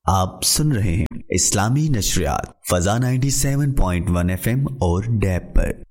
आप सुन रहे हैं इस्लामी नशरियात फजा 97.1 FM और डैब पर।